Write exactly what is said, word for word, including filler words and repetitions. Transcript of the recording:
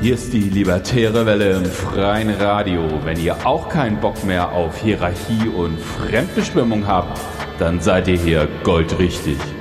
Hier ist die Libertäre Welle im freien Radio. Wenn ihr auch keinen Bock mehr auf Hierarchie und Fremdbestimmung habt, dann seid ihr hier goldrichtig.